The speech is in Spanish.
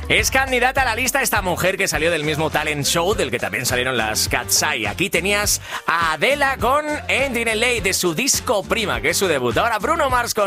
Es candidata a la lista esta mujer que salió del mismo talent show del que también salieron las Cat's Eye. Aquí tenías a Adele con Ending LA de su disco Prima, que es su debut. Ahora Bruno Mars con